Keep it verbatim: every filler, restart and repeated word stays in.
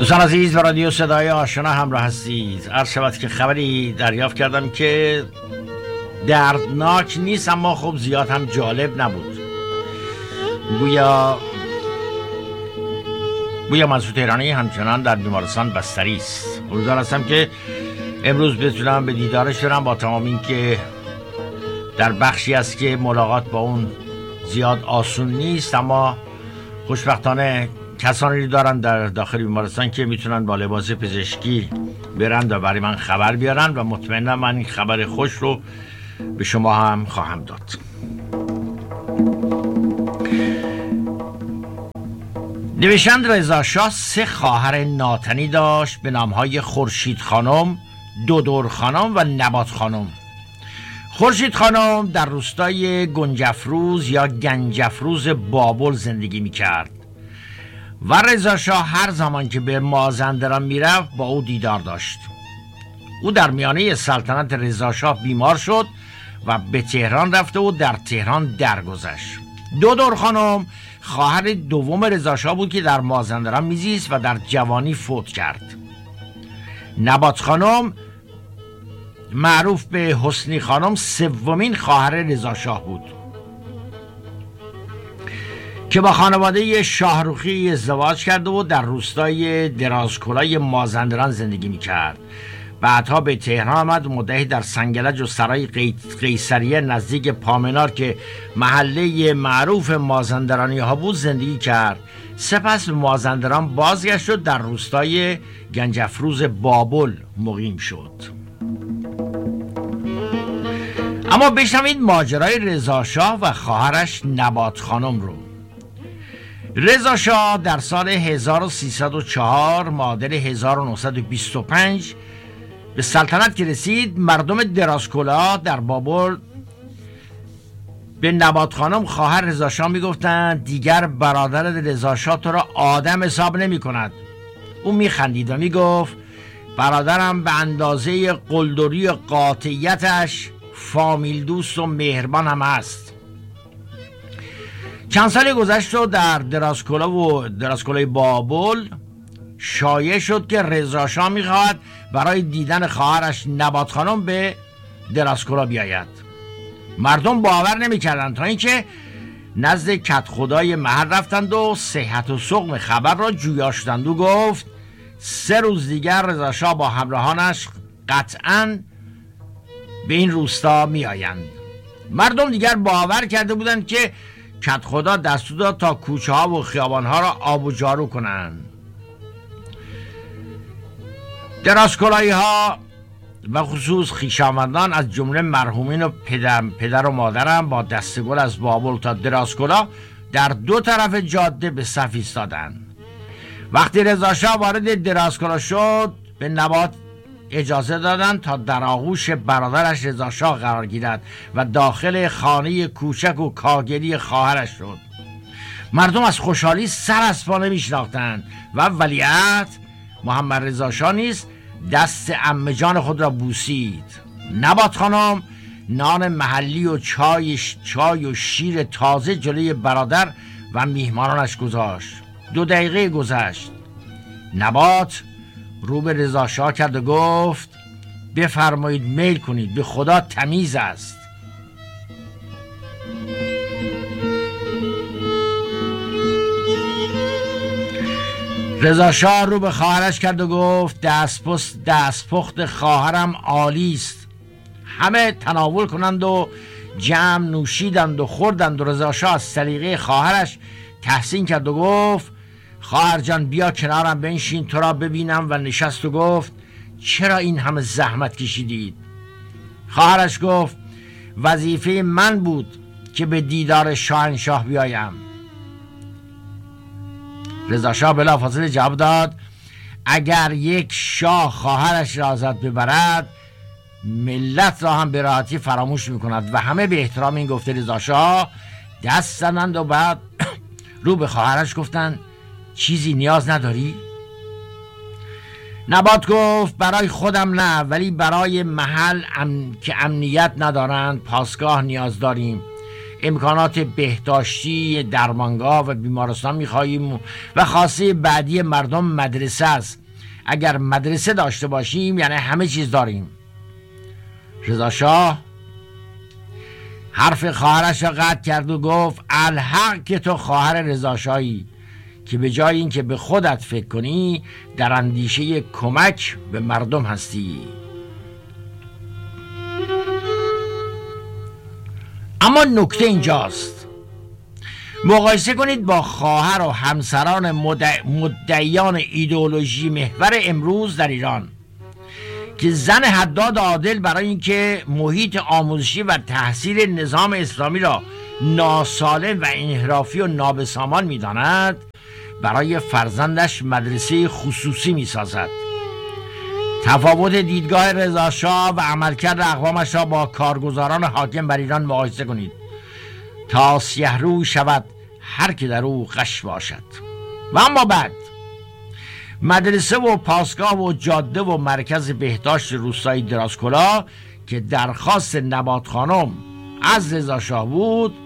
دوستان عزیز، به رادیو صدای آشنا همراه هستید. عرض شود که خبری دریافت کردم که دردناک نیست، اما خب زیاد هم جالب نبود. گویا گویا منصور تهرانی همچنان در بیمارستان بستری است. امیدوار هستم که امروز بتونم به دیدارش برم، با تمام این که در بخشی است که ملاقات با اون زیاد آسون نیست، اما خوشبختانه کسانی دارن در داخل بیمارستان که میتونن با لباس پزشکی برن و برای من خبر بیارن و مطمئنم من این خبر خوش رو به شما هم خواهم داد. نویسنده رضا شاه سه خواهر ناتنی داشت به نامهای خورشید خانم، دودور خانم و نبات خانم. خورشید خانم در روستای گنجفروز یا گنجفروز بابل زندگی میکرد و رضا شاه هر زمان که به مازندران میرفت با او دیدار داشت. او در میانه سلطنت رضا شاه بیمار شد و به تهران رفته و در تهران درگذشت. دودور خانم خواهر دوم رضا شاه بود که در مازندران میزیست و در جوانی فوت کرد. نبات خانم معروف به حسنی خانم سومین خواهر رضا شاه بود که با خانواده شاهروخی ازدواج کرده و در روستای درازکلای مازندران زندگی میکرد. بعدها به تهران آمد، مدتی در سنگلج و سرای قیصریه نزدیک پامنار که محله معروف مازندرانی ها بود زندگی کرد. سپس به مازندران بازگشت و در روستای گنجفروز بابل مقیم شد. اما بشنوید ماجرای رضا شاه و خواهرش نبات خانم رو. رضا شاه در سال هزار و سیصد و چهار معادل هزار و نهصد و بیست و پنج به سلطنت که رسید، مردم درازکلا در بابل به نبات خانم خواهر رضا شاه میگفتند دیگر برادر رضا شاه تو را آدم حساب نمی کند. او میخندید و میگفت برادرم به اندازه قلدری قاطعیتش فامیل دوست و مهربان هم است. چند سالی گذشت و در درازکلا و درازکلای بابل شایع شد که رضا شاه میخواهد برای دیدن خواهرش نبات خانم به درازکلا بیاید. مردم باور نمیکردند تا اینکه نزد کت خدای محل رفتند و صحت و سقم خبر را جویا شدند و گفت سه روز دیگر رضا شاه با همراهانش قطعاً به این روستا می آیند. مردم دیگر باور کرده بودند که کت خدا دستور داد تا کوچه ها و خیابان ها را آب و جارو کنند. درازکلایی ها و خصوص خویشاوندان از جمله مرحومین و پدر, پدر و مادرم با دستگل از بابل تا درازکلا در دو طرف جاده به صف ایستادند. وقتی رضا شاه وارد درازکلا شد به نبات اجازه دادند تا در آغوش برادرش رضا شاه قرار گیرد و داخل خانه کوچک و کاگلی خواهرش شد. مردم از خوشحالی سر از پا نمی‌شناختند و ولیعهد محمد رضا شاه نیز دست عمه جان خود را بوسید. نبات خانم نان محلی و چای چای و شیر تازه جلوی برادر و میهمانانش گذاشت. دو دقیقه گذشت. نبات رو به رضا شاه کرد و گفت بفرمایید میل کنید، به خدا تمیز است. رضا شاه رو به خواهرش کرد و گفت دستپخت دستپخت خواهرم عالی است. همه تناول کنند و جمع نوشیدند و خوردند و رضا شاه از سلیقه خواهرش تحسین کرد و گفت خواهر جان بیا کنارم بنشین تو را ببینم و نشست و گفت چرا این همه زحمت کشیدید؟ خواهرش گفت وظیفه من بود که به دیدار شاهنشاه بیایم. رضا شاه بلافاصله جواب داد اگر یک شاه خواهرش را ازت ببرد ملت را هم به راحتی فراموش میکند. و همه به احترام این گفته رضا شاه دست زدند و بعد رو به خواهرش گفتند چیزی نیاز نداری؟ نبات گفت برای خودم نه، ولی برای محل ام... که امنیت ندارند پاسگاه نیاز داریم. امکانات بهداشتی، درمانگاه و بیمارستان میخواهیم و خواسته بعدی مردم مدرسه است. اگر مدرسه داشته باشیم یعنی همه چیز داریم. رضا شاه حرف خواهرش را قطع کرد و گفت الحق که تو خواهر رضا شاهی که به جای اینکه به خودت فکر کنی در اندیشه کمک به مردم هستی. اما نکته اینجاست، مقایسه کنید با خواهر و همسران مدعیان ایدئولوژی محور امروز در ایران که زن حداد عادل برای اینکه محیط آموزشی و تحصیل نظام اسلامی را ناسالم و انحرافی و نابسامان می‌داند، برای فرزندش مدرسه خصوصی می‌سازد. تفاوت دیدگاه رضا شاه و عملکرد اقوامش را با کارگزاران حاکم بر ایران مقایسه کنید تا سیه رو شود هر که در او غش باشد. و اما بعد مدرسه و پاسگاه و جاده و مرکز بهداشت روستایی درازکلاه که درخواست نبات خانم از رضا شاه بود